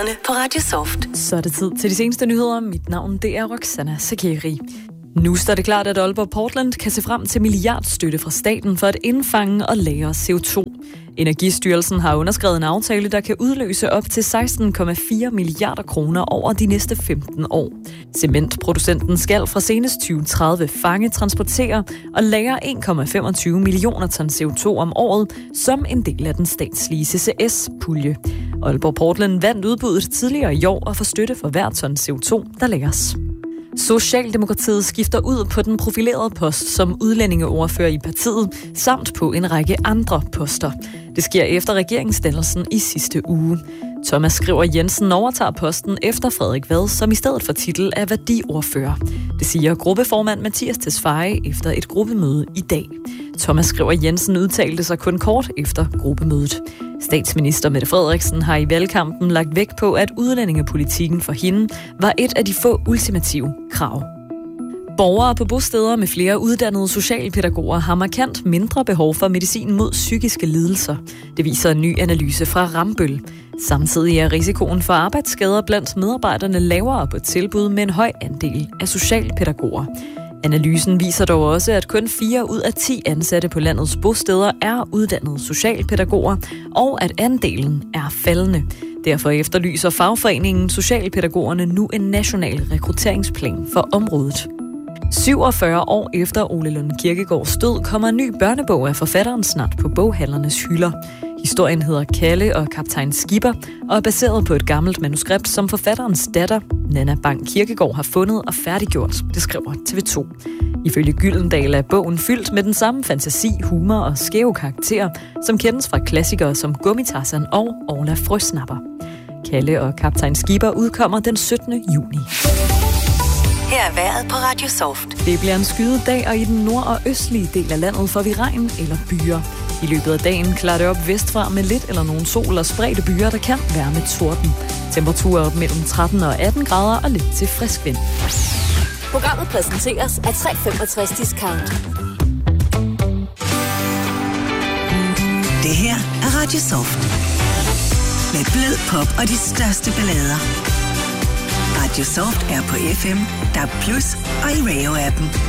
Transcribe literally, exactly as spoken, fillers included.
på Radio Soft. Så er det tid til de seneste nyheder. Mit navn det er Roxana Sakeri. Nu står det klart, at Aalborg Portland kan se frem til milliardstøtte fra staten for at indfange og lagre C O to. Energistyrelsen har underskrevet en aftale, der kan udløse op til seksten komma fire milliarder kroner over de næste femten år. Cementproducenten skal fra senest tyve tredive fange, transportere og lagre en komma femogtyve millioner ton C O to om året som en del af den statslige C C S-pulje. Aalborg Portland vandt udbuddet tidligere i år og får støtte for hver ton C O to, der lagres. Socialdemokratiet skifter ud på den profilerede post som udlændingeordfører i partiet, samt på en række andre poster. Det sker efter regeringsdannelsen i sidste uge. Thomas Skriver Jensen overtager posten efter Frederik Vad, som i stedet for titel er værdiordfører. Det siger gruppeformand Mathias Tesfaye efter et gruppemøde i dag. Thomas Skriver Jensen udtalte sig kun kort efter gruppemødet. Statsminister Mette Frederiksen har i valgkampen lagt vægt på, at udlændingepolitikken for hende var et af de få ultimative krav. Borgere på bosteder med flere uddannede socialpædagoger har markant mindre behov for medicin mod psykiske lidelser. Det viser en ny analyse fra Rambøll. Samtidig er risikoen for arbejdsskader blandt medarbejderne lavere på tilbud med en høj andel af socialpædagoger. Analysen viser dog også, at kun fire ud af ti ansatte på landets bosteder er uddannede socialpædagoger, og at andelen er faldende. Derfor efterlyser fagforeningen Socialpædagogerne nu en national rekrutteringsplan for området. syvogfyrre år efter Ole Lund Kirkegaards død kommer en ny børnebog af forfatteren snart på boghandlernes hylder. Historien hedder Kalle og kaptajn Skipper og er baseret på et gammelt manuskript, som forfatterens datter, Nanna Bang Kirkegaard, har fundet og færdiggjort, det skriver T V to. Ifølge Gyldendal er bogen fyldt med den samme fantasi, humor og skæve karakterer, som kendes fra klassikere som Gummitarsan og Orla Frøsnapper. Kalle og kaptajn Skipper udkommer den syttende juni. Her er vejret på Radio Soft. Det bliver en skyet dag, og i den nord- og østlige del af landet får vi regn eller byer. I løbet af dagen klarer det op vestfra med lidt eller nogen sol og spredte byer, der kan være med torden. Temperaturer op mellem tretten og atten grader og lidt til frisk vind. Programmet præsenteres af tre femogtres Discount. Det her er Radio Soft. Med blød pop og de største ballader. Radio Soft er på F M, D A B plus og i Radio-appen.